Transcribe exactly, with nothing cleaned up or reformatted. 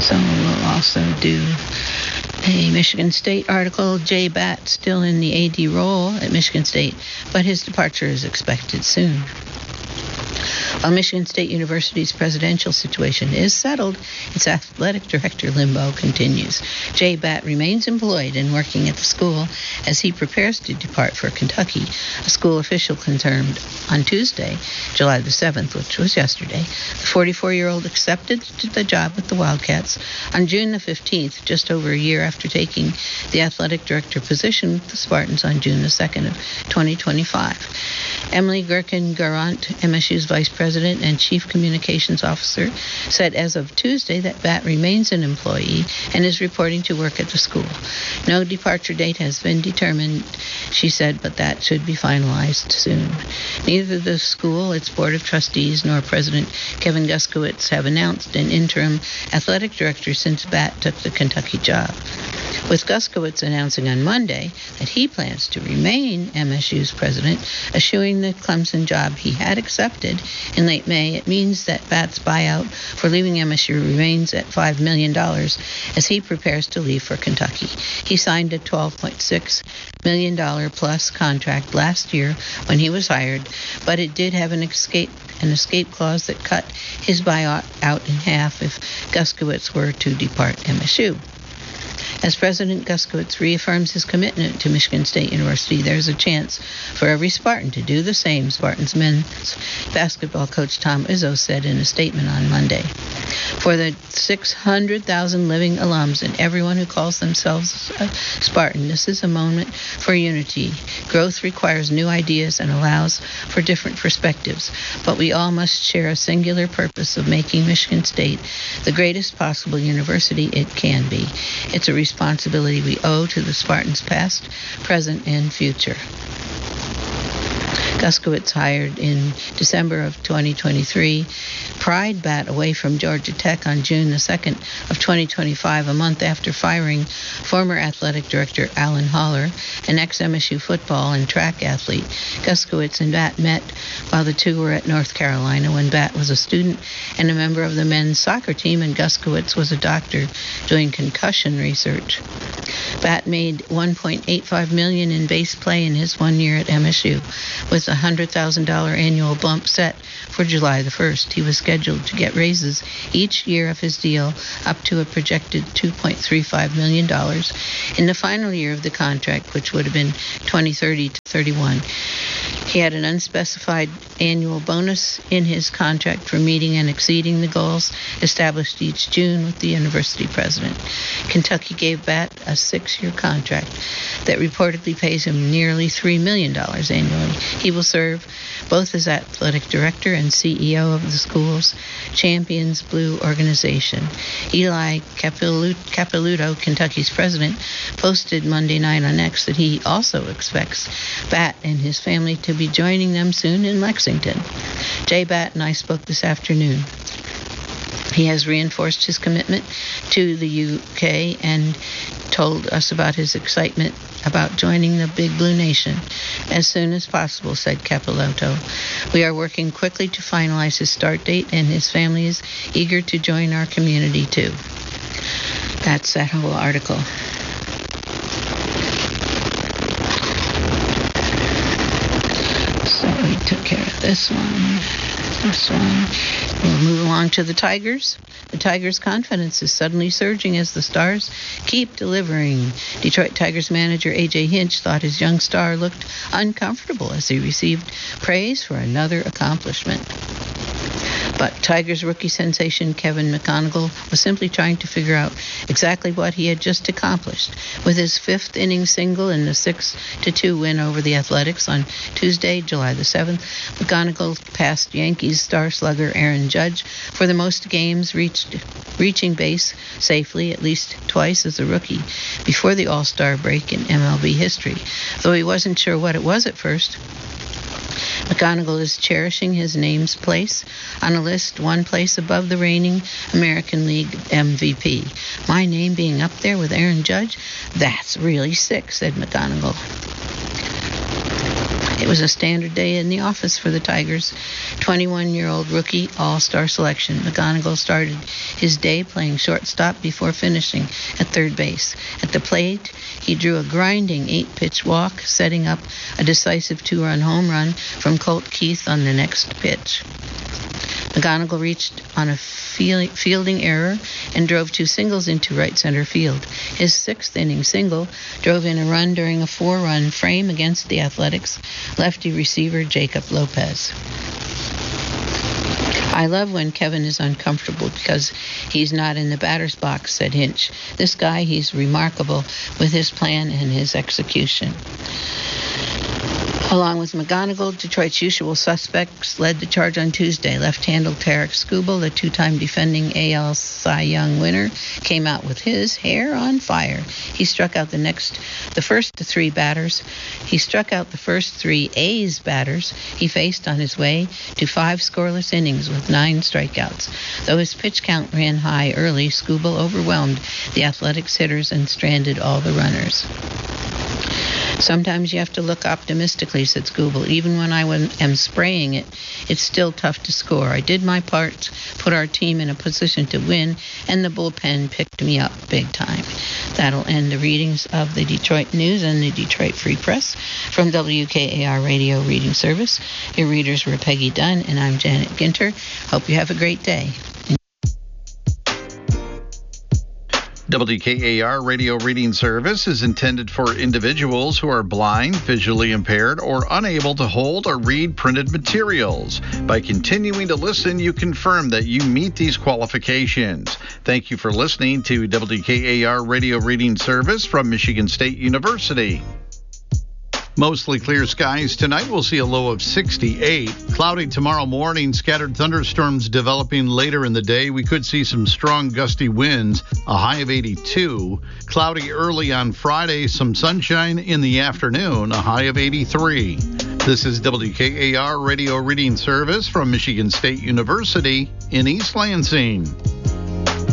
So we'll also do a Michigan State article. Jay Batt still in the A D role at Michigan State, but his departure is expected soon. While Michigan State University's presidential situation is settled, its athletic director limbo continues. Jay Batt remains employed and working at the school as he prepares to depart for Kentucky. A school official confirmed on Tuesday, July the seventh, which was yesterday, the forty-four-year-old accepted the job with the Wildcats on June the fifteenth, just over a year after taking the athletic director position with the Spartans on June the second of twenty twenty-five. Emily Gherkin-Garant, M S U's vice president and chief communications officer, said as of Tuesday that Batt remains an employee and is reporting to work at the school. No departure date has been determined, she said, but that should be finalized soon. Neither the school, its board of trustees, nor President Kevin Guskowitz have announced an interim athletic director since Batt took the Kentucky job, with Guskowitz announcing on Monday that he plans to remain M S U's president, eschewing the Clemson job he had accepted in late May. It means that Batt's buyout for leaving M S U remains at five million dollars as he prepares to leave for Kentucky. He signed a twelve point six million dollars plus contract last year when he was hired, but it did have an escape an escape clause that cut his buyout out in half if Guskowitz were to depart M S U. As President Guskowitz reaffirms his commitment to Michigan State University, there's a chance for every Spartan to do the same, Spartans men's basketball coach Tom Izzo said in a statement on Monday. For the six hundred thousand living alums and everyone who calls themselves a Spartan, this is a moment for unity. Growth requires new ideas and allows for different perspectives, but we all must share a singular purpose of making Michigan State the greatest possible university it can be. It's a responsibility we owe to the Spartans past, present, and future. Guskowitz hired in December of twenty twenty-three, pried Batt away from Georgia Tech on June the second of twenty twenty-five, a month after firing former athletic director Alan Haller, an ex-M S U football and track athlete. Guskowitz and Batt met while the two were at North Carolina when Batt was a student and a member of the men's soccer team, and Guskowitz was a doctor doing concussion research. Batt made one point eight five million dollars in base pay in his one year at M S U, with a one hundred thousand dollars annual bump set for July the first. He was scheduled to get raises each year of his deal up to a projected two point three five million dollars in the final year of the contract, which would have been twenty thirty to thirty-one. He had an unspecified annual bonus in his contract for meeting and exceeding the goals established each June with the university president. Kentucky gave Batt a six-year contract that reportedly pays him nearly three million dollars annually. He will serve both as athletic director and C E O of the school's Champions Blue organization. Eli Capilouto, Kentucky's president, posted Monday night on X that he also expects Batt and his family to be joining them soon in Lexington. Jay Batt and I spoke this afternoon. He has reinforced his commitment to the U K and told us about his excitement about joining the Big Blue Nation as soon as possible, said Capilouto. We are working quickly to finalize his start date, and his family is eager to join our community too. That's that whole article. So we took care of this one. This one. We'll move along to the Tigers. The Tigers' confidence is suddenly surging as the Stars keep delivering. Detroit Tigers manager A J Hinch thought his young star looked uncomfortable as he received praise for another accomplishment. But Tigers rookie sensation Kevin McGonigal was simply trying to figure out exactly what he had just accomplished. With his fifth inning single in the six to two win over the Athletics on Tuesday, July the seventh, McGonigal passed Yankees star slugger Aaron Judge for the most games reached, reaching base safely at least twice as a rookie before the All-Star break in M L B history, though he wasn't sure what it was at first. McGonigal is cherishing his name's place on a list one place above the reigning American League M V P. My name being up there with Aaron Judge? That's really sick, said McGonigal. It was a standard day in the office for the Tigers. twenty-one-year-old rookie all-star selection. McGonigal started his day playing shortstop before finishing at third base. At the plate, he drew a grinding eight-pitch walk, setting up a decisive two-run home run from Colt Keith on the next pitch. McGonigal reached on a fielding error and drove two singles into right center field. His sixth inning single drove in a run during a four-run frame against the Athletics lefty receiver Jacob Lopez. I love when Kevin is uncomfortable because he's not in the batter's box, said Hinch. This guy, he's remarkable with his plan and his execution. Along with McGonigal, Detroit's usual suspects led the charge on Tuesday. Left-hander Tarek Skubal, the two-time defending A L Cy Young winner, came out with his hair on fire. He struck out the next, the first three batters. He struck out the first three A's batters he faced on his way to five scoreless innings with nine strikeouts. Though his pitch count ran high early, Skubal overwhelmed the Athletics hitters and stranded all the runners. Sometimes you have to look optimistically, said Skubal. Even when I am spraying it, it's still tough to score. I did my part, put our team in a position to win, and the bullpen picked me up big time. That'll end the readings of the Detroit News and the Detroit Free Press from W K A R Radio Reading Service. Your readers were Peggy Dunn, and I'm Janet Ginter. Hope you have a great day. W K A R Radio Reading Service is intended for individuals who are blind, visually impaired, or unable to hold or read printed materials. By continuing to listen, you confirm that you meet these qualifications. Thank you for listening to W K A R Radio Reading Service from Michigan State University. Mostly clear skies tonight. We'll see a low of sixty-eight. Cloudy tomorrow morning. Scattered thunderstorms developing later in the day. We could see some strong gusty winds. A high of eighty-two. Cloudy early on Friday. Some sunshine in the afternoon. A high of eighty-three. This is W K A R Radio Reading Service from Michigan State University in East Lansing.